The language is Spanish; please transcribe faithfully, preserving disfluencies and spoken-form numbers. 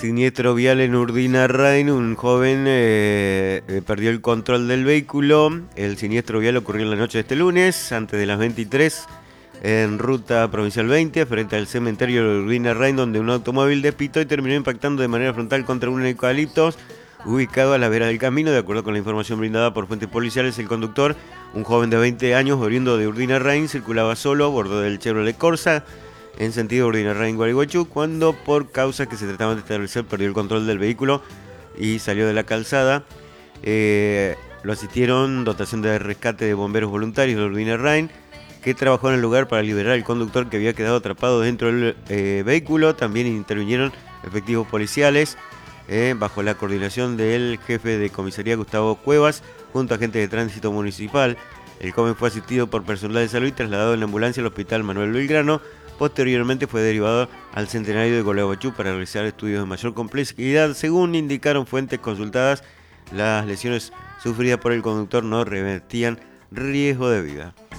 Siniestro vial en Urdinarrain, un joven eh, eh, perdió el control del vehículo. El siniestro vial ocurrió en la noche de este lunes, antes de las veintitrés, en ruta provincial veinte, frente al cementerio de Urdinarrain, donde un automóvil despistó y terminó impactando de manera frontal contra un eucaliptos ubicado a la vera del camino. De acuerdo con la información brindada por fuentes policiales, el conductor, un joven de veinte años oriundo de Urdinarrain, circulaba solo a bordo del Chevrolet Corsa en sentido Urdinarrain-Gualeguaychú, cuando por causas que se trataban de establecer perdió el control del vehículo y salió de la calzada. Eh, lo asistieron dotación de rescate de bomberos voluntarios de Urdinarrain, que trabajó en el lugar para liberar al conductor que había quedado atrapado dentro del eh, vehículo. También intervinieron efectivos policiales eh, bajo la coordinación del jefe de comisaría Gustavo Cuevas junto a agentes de tránsito municipal. El joven fue asistido por personal de salud y trasladado en la ambulancia al hospital Manuel Belgrano. Posteriormente fue derivado al centenario de Gualeguaychú para realizar estudios de mayor complejidad. Según indicaron fuentes consultadas, las lesiones sufridas por el conductor no revertían riesgo de vida.